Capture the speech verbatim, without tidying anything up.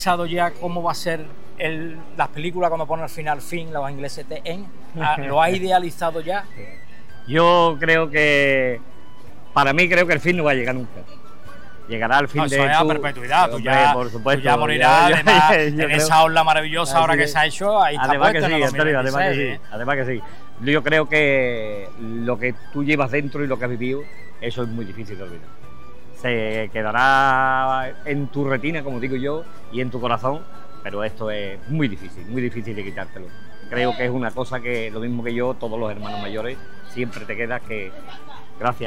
pensado ya cómo va a ser el, las películas cuando ponen al final fin, los ingleses te en? ¿Lo has idealizado ya? Yo creo que, para mí creo que el fin no va a llegar nunca. Llegará al fin no, de eso es a tu, perpetuidad, tú hombre, ya, por supuesto, tú ya morirás, ya, además, ya, ya, en creo, esa ola maravillosa ahora que es. se ha hecho, ahí está Además que puesto sí, en el Antonio, además que sí, ¿eh? además que sí. Yo creo que lo que tú llevas dentro y lo que has vivido, eso es muy difícil de olvidar. Se quedará en tu retina, como digo yo, y en tu corazón, pero esto es muy difícil, muy difícil de quitártelo. Creo que es una cosa que, lo mismo que yo, todos los hermanos mayores, siempre te queda que, gracias